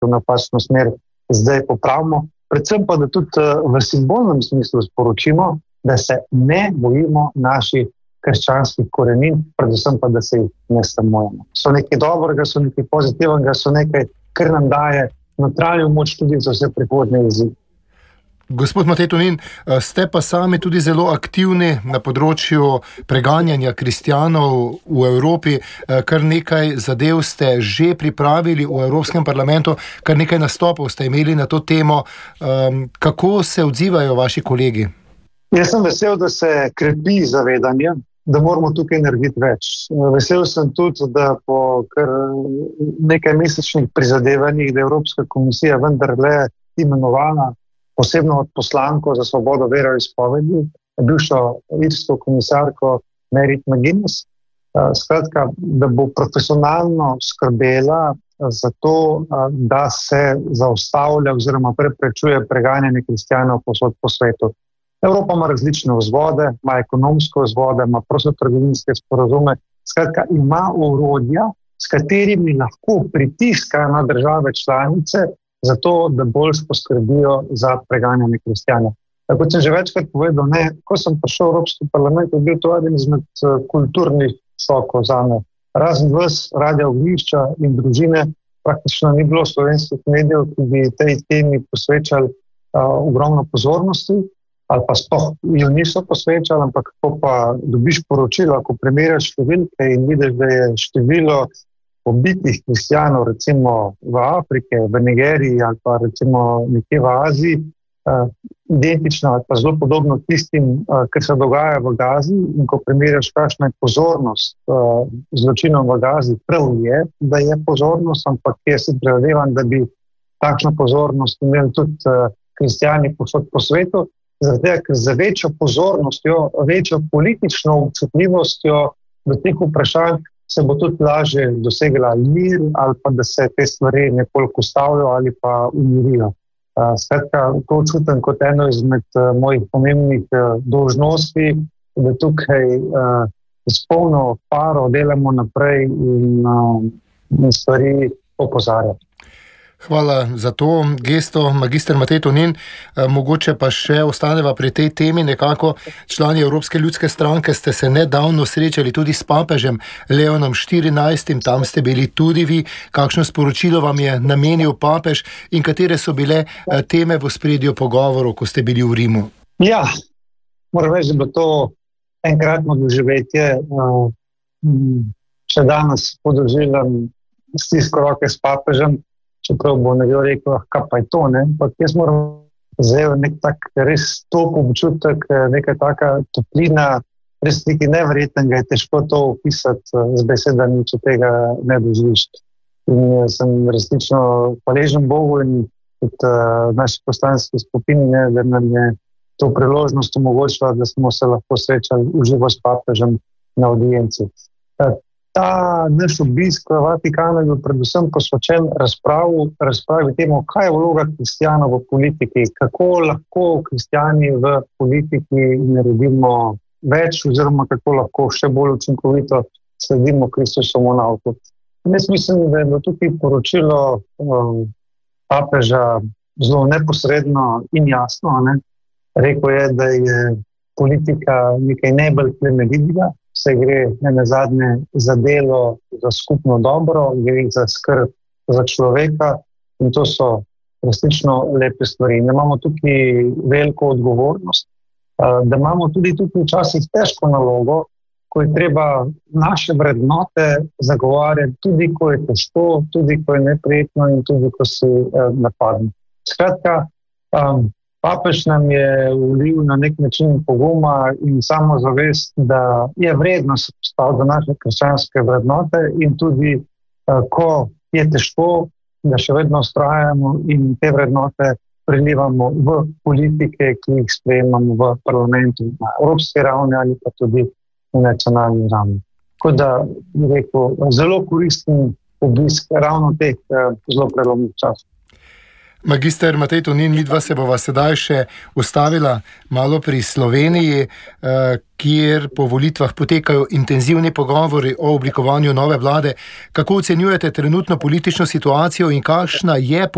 v napačno smer zdaj popravimo. Predvsem pa, da tudi v simbolnem smislu sporočimo, da se ne bojimo naših krščanskih korenin, predvsem pa, da se jih ne sramujemo. So nekaj dobrega, so nekaj pozitivnega, so nekaj, kar nam daje notranjo moč tudi za vse prihodnje izzive. Gospod Matej Tonin, ste pa sami tudi zelo aktivni na področju preganjanja kristjanov v Evropi. Kar nekaj zadev ste že pripravili v Evropskem parlamentu, kar nekaj nastopov ste imeli na to temo. Kako se odzivajo vaši kolegi? Jaz sem vesel, da se krepi zavedanje, da moramo tukaj narediti več. Vesel sem tudi, da po kar nekaj mesečnih prizadevanjih, da je Evropska komisija vendarle imenovala posebno od poslanko za svobodo veroizpovedi, bivšo irsko komisarko Merit McGuinness, skratka, da bo profesionalno skrbela za to, da se zaustavlja oziroma preprečuje preganjanje kristjanov povsod po svetu. Evropa ima različne vzvode, ima ekonomske vzvode, ima prostotrgovinske sporazume, skratka, ima orodja, s katerimi lahko pritiska na države članice, zato, da bolj poskrbijo za preganjanje kristjanov. Tako sem že večkrat povedal, ko sem prišel v Evropski parlament, je bil to eden izmed kulturnih šokov zame. Razen vas, Radia Ognjišča in Družine, praktično ni bilo slovenskih medijev, ki bi tej temi posvečali ogromno pozornosti, ali pa sploh jo niso posvečali, ampak ko pa dobiš poročilo, ko primerjaš številke in vidiš, da je število pobitih kristjanov, recimo v Afrike, v Nigeriji ali pa recimo nekje v Aziji, identično ali pa zelo podobno tistim, kar se dogaja v Gazi, in ko primerjaš, kakšna je pozornost zločinom v Gazi, prav je, da je pozornost, ampak jaz si predvidevam, da bi takšno pozornost imeli tudi kristjani povsod po svetu, zato ker z večjo pozornostjo, večjo politično občutljivostjo do teh vprašanj se bo tudi lažje dosegla mir ali pa da se te stvari nekoliko ustavijo ali pa umirijo. Skratka, to čutim kot eno izmed mojih pomembnih dolžnosti, da tukaj s polno paro delamo naprej in stvari opozarjamo. Hvala za to gesto, magister Matej Tonin. Mogoče pa še ostaneva pri tej temi nekako. Člani Evropske ljudske stranke ste se nedavno srečali tudi s papežem Leonom XIV. Tam ste bili tudi vi. Kakšno sporočilo vam je namenil papež in katere so bile teme v ospredju pogovorov, ko ste bili v Rimu? Ja, moram reči, da bo to enkratno doživetje. Še danes podoživljam stisko roke s papežem, čeprav bo nekdo rekel, kaj pa je to, ampak jaz moram zdaj nek tak res top občutek, neka taka toplina, res nekaj neverjetnega, je težko to opisati z besedami, če tega ne doživiš. In sem resnično hvaležen Bogu in tudi naši poslanski skupini, da nam je to priložnost omogočila, da smo se lahko srečali uživo s papežem na audienci. Ta naš obisk v Vatikanu je bil predvsem posvečen razpravi temu, kaj je vloga kristjanov v politiki, kako lahko kristjani v politiki naredimo več oziroma kako lahko še bolj učinkovito sledimo Kristusovemu nauku. Jaz mislim, da je bilo tukaj poročilo papeža zelo neposredno in jasno. Rekel je, da je politika nekaj najbolj plemenitega, se gre nenazadnje za delo, za skupno dobro, gre za skrb za človeka in to so resnično lepe stvari. In imamo tukaj veliko odgovornost, da imamo tudi tukaj včasih težko nalogo, ko je treba naše vrednote zagovarjati, tudi ko je težko, tudi ko je neprijetno in tudi ko si napadno. Skratka, papež nam je vlil na nek način poguma in samozavest, da je vredno se postaviti za naše krščanske vrednote in tudi, ko je težko, da še vedno vztrajamo in te vrednote prelivamo v politike, ki jih sprejemamo v parlamentu na evropski ravni ali pa tudi na nacionalni ravni. Tako da, bi rekel, zelo koristen obisk ravno teh zelo prelomnih časov. Magister Matej Tonin, midva se bova sedaj še ustavila malo pri Sloveniji, kjer po volitvah potekajo intenzivni pogovori o oblikovanju nove vlade. Kako ocenjujete trenutno politično situacijo in kakšna je